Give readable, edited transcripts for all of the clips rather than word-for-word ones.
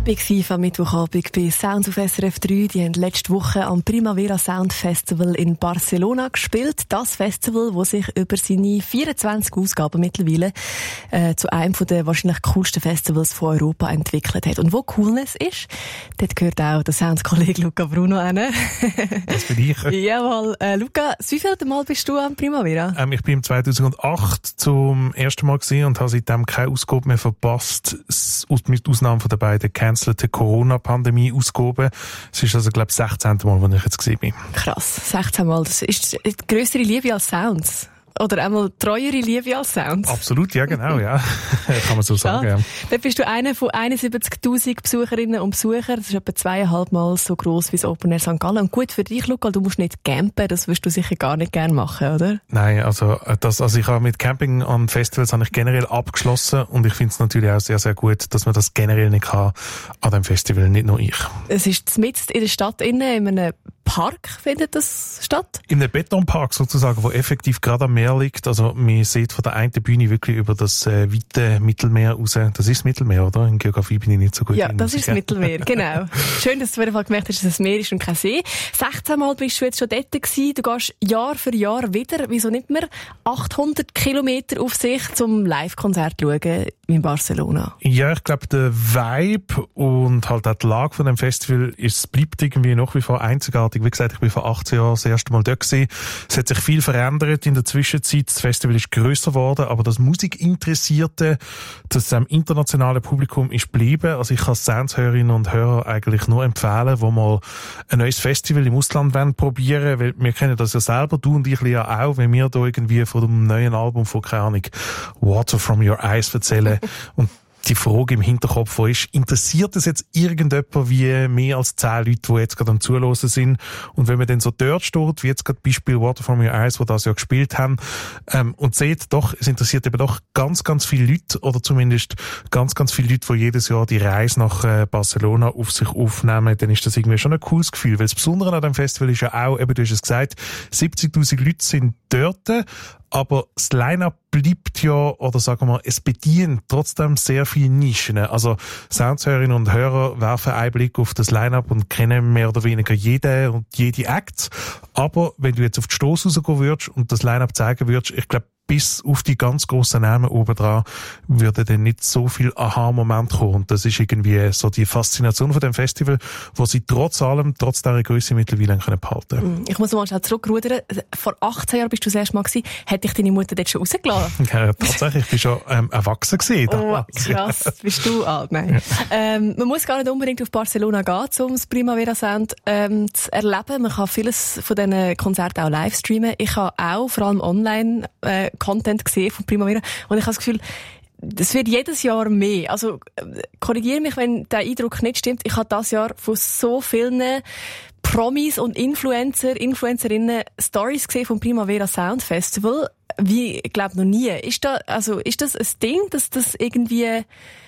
war am Mittwochabend bei Sounds auf SRF 3. Die haben letzte Woche am Primavera Sound Festival in Barcelona gespielt. Das Festival, das sich über seine 24 Ausgaben mittlerweile zu einem der wahrscheinlich coolsten Festivals von Europa entwickelt hat. Und wo Coolness ist, dort gehört auch der Sounds-Kollege Luca Bruno hin. Das bin ich. Jawohl. Luca, wie viel Mal bist du am Primavera? Ich bin 2008 zum ersten Mal gewesen und habe seitdem keine Ausgabe mehr verpasst, mit Ausnahme von der beiden cancelten Corona-Pandemie-Ausgaben. Es ist also, glaube ich, das 16. Mal, wo ich jetzt gesehen bin. Krass, 16 Mal. Das ist die grössere Liebe als Sounds. Oder einmal treuere Liebe als Sounds. Absolut, ja, genau, ja. Kann man so sagen, ja. Dort bist du einer von 71'000 Besucherinnen und Besuchern. Das ist etwa 2,5 Mal so gross wie das Open Air St. Gallen. Und gut für dich, Luca, du musst nicht campen. Das wirst du sicher gar nicht gerne machen, oder? Nein, also ich habe mit Camping an Festivals habe ich generell abgeschlossen. Und ich finde es natürlich auch sehr, sehr gut, dass man das generell nicht kann an dem Festival, nicht nur ich. Es ist mitten in der Stadt innen, in einem Park findet das statt? In einem Betonpark sozusagen, wo effektiv gerade am Meer liegt. Also man sieht von der einen Bühne wirklich über das weite Mittelmeer raus. Das ist das Mittelmeer, oder? In Geografie bin ich nicht so gut. Ja, das ist das Mittelmeer, genau. Schön, dass du auf jeden Fall gemerkt hast, dass es Meer ist und kein See. 16 Mal bist du jetzt schon dort gewesen. Du gehst Jahr für Jahr wieder. Wieso nicht mehr 800 Kilometer auf sich zum Live-Konzert schauen in Barcelona? Ja, ich glaube, der Vibe und halt auch die Lage von dem Festival bleibt irgendwie nach wie vor einzigartig. Wie gesagt, ich bin vor 18 Jahren das erste Mal dort gewesen. Es hat sich viel verändert in der Zwischenzeit. Das Festival ist grösser geworden, aber das Musikinteressierte, das internationale Publikum ist geblieben. Also ich kann Soundshörerinnen und Hörer eigentlich nur empfehlen, die mal ein neues Festival im Ausland probieren wollen, weil wir kennen das ja selber, du und ich ja auch, wenn wir da irgendwie von dem neuen Album von, keine Ahnung, Water from Your Eyes erzählen und die Frage im Hinterkopf, wo ist, interessiert es jetzt irgendjemand wie mehr als 10 Leute, die jetzt gerade am Zuhören sind? Und wenn man dann so dort steht, wie jetzt gerade Beispiel Water From Your Eyes, wo das ja gespielt haben, und sieht doch, es interessiert eben doch ganz, ganz viele Leute, oder zumindest ganz, ganz viele Leute, die jedes Jahr die Reise nach Barcelona auf sich aufnehmen, dann ist das irgendwie schon ein cooles Gefühl. Weil das Besondere an dem Festival ist ja auch, eben du hast es gesagt, 70'000 Leute sind dort, aber das Line-Up bleibt ja, oder sagen wir, es bedient trotzdem sehr viele Nischen. Also Soundshörerinnen und Hörer werfen einen Blick auf das Line-Up und kennen mehr oder weniger jeden und jede Act. Aber wenn du jetzt auf die Strasse rausgehen würdest und das Line-Up zeigen würdest, ich glaube, bis auf die ganz grossen Namen oben dran würde dann nicht so viel Aha-Moment kommen. Und das ist irgendwie so die Faszination von dem Festival, wo sie trotz allem, trotz dieser Grösse mittlerweile behalten können. Ich muss mal schnell zurückrudern. Vor 18 Jahren bist du das erste Mal gewesen. Hat dich deine Mutter dort schon rausgelassen? Ja, tatsächlich. Ich bin schon erwachsen gewesen. Oh, krass. Bist du alt? Nein. Man muss gar nicht unbedingt auf Barcelona gehen, um das Primavera Sound zu erleben. Man kann vieles von diesen Konzerten auch live streamen. Ich habe auch vor allem online Content gesehen von Primavera und ich habe das Gefühl, es wird jedes Jahr mehr. Also korrigiere mich, wenn der Eindruck nicht stimmt. Ich habe dieses Jahr von so vielen Promis und Influencerinnen Stories gesehen vom Primavera Sound Festival, wie ich glaube noch nie. Ist das ein Ding, dass das irgendwie,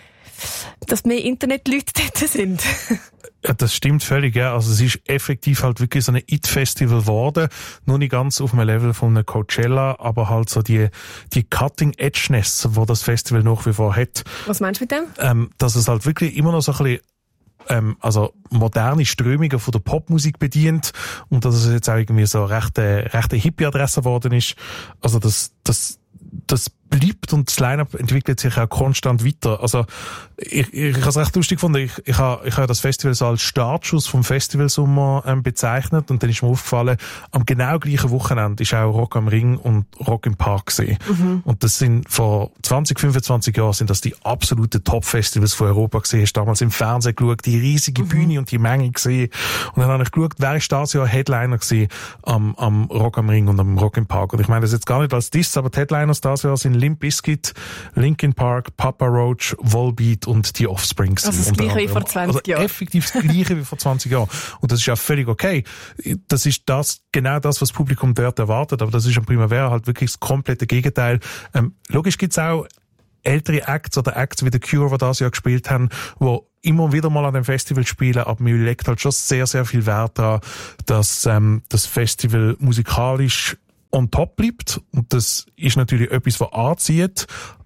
dass mehr Internetleute dort sind? Ja, das stimmt völlig, ja. Also es ist effektiv halt wirklich so ein It-Festival geworden. Nur nicht ganz auf dem Level von einem Coachella, aber halt so die Cutting-Edgeness, die das Festival nach wie vor hat. Was meinst du mit dem? Dass es halt wirklich immer noch so ein bisschen moderne Strömungen von der Popmusik bedient und dass es jetzt auch irgendwie so rechte Hippie-Adresse geworden ist. Also das bleibt und das Line-Up entwickelt sich auch konstant weiter. Also ich habe es recht lustig gefunden. Ich habe das Festival so als Startschuss vom Festivalsommer bezeichnet und dann ist mir aufgefallen, am genau gleichen Wochenende ist auch Rock am Ring und Rock im Park gesehen. Mhm. Und das sind vor 25 Jahren sind das die absoluten Top-Festivals von Europa gesehen. Hast damals im Fernsehen geschaut, die riesige Bühne und die Menge gesehen. Und dann habe ich geschaut, wer ist das Jahr Headliner gesehen am Rock am Ring und am Rock im Park. Und ich meine das jetzt gar nicht als Diss, aber die Headliners das Jahr sind Limp Bizkit, Linkin Park, Papa Roach, Volbeat und die Offspring. Also das gleiche wie vor 20 Jahren. Effektiv das gleiche wie vor 20 Jahren. Und das ist ja völlig okay. Das ist genau das, was das Publikum dort erwartet. Aber das ist am Primavera halt wirklich das komplette Gegenteil. Logisch gibt's auch ältere Acts oder Acts wie The Cure, die das Jahr gespielt haben, wo immer wieder mal an dem Festival spielen, aber man legt halt schon sehr, sehr viel Wert daran, dass das Festival musikalisch on top bleibt. Und das ist natürlich etwas, was anzieht.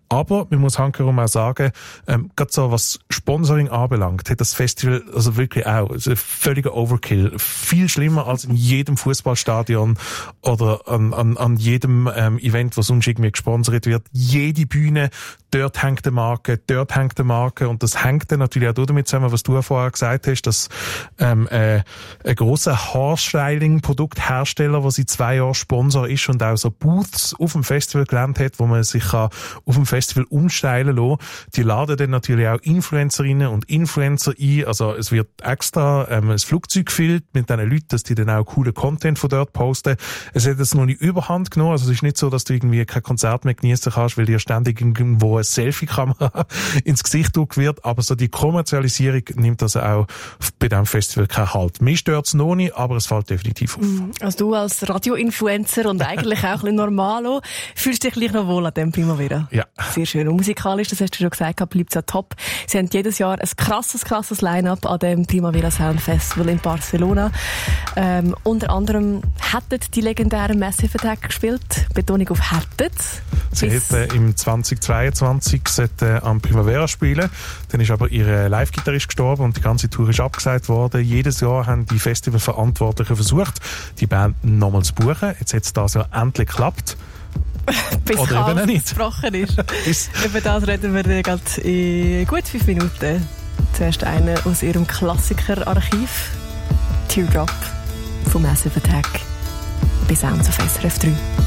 Aber man muss handherum auch sagen, gerade so was Sponsoring anbelangt, hat das Festival also wirklich auch ein völliger Overkill. Viel schlimmer als in jedem Fußballstadion oder an jedem Event, was sonst irgendwie gesponsert wird. Jede Bühne, dort hängt eine Marke und das hängt dann natürlich auch damit zusammen, was du ja vorher gesagt hast, dass ein grosser Haarstyling-Produkthersteller, der seit 2 Jahren Sponsor ist und auch so Booths auf dem Festivalgelände hat, wo man sich auf dem Festival umstylen lassen, die laden dann natürlich auch Influencerinnen und Influencer ein, also es wird extra ein Flugzeug gefüllt mit diesen Leuten, dass die dann auch coolen Content von dort posten. Es hat jetzt noch nicht überhand genommen, also es ist nicht so, dass du irgendwie kein Konzert mehr genießen kannst, weil dir ständig irgendwo eine Selfie-Kamera ins Gesicht gedrückt wird, aber so die Kommerzialisierung nimmt also auch bei diesem Festival keinen Halt. Mich stört es noch nicht, aber es fällt definitiv auf. Also du als Radio-Influencer und eigentlich auch ein bisschen Normalo, fühlst du dich gleich noch wohl an dem Primavera? Ja. Sehr schön. Und musikalisch, das hast du schon gesagt, bleibt es ja top. Sie haben jedes Jahr ein krasses Line-up an dem Primavera Sound Festival in Barcelona. Unter anderem hätten die legendären Massive Attack gespielt. Betonung auf hätten. Sie hätten im 2022 am Primavera spielen. Dann ist aber ihr Live-Gitarrist gestorben und die ganze Tour ist abgesagt worden. Jedes Jahr haben die Festivalverantwortlichen versucht, die Band nochmal zu buchen. Jetzt hat es das ja endlich geklappt. Bis oder eben nicht. Gesprochen ist. Über das reden wir gerade in gut 5 Minuten. Zuerst eine aus ihrem Klassiker-Archiv. Teardrop von Massive Attack. Bis abends auf SRF 3.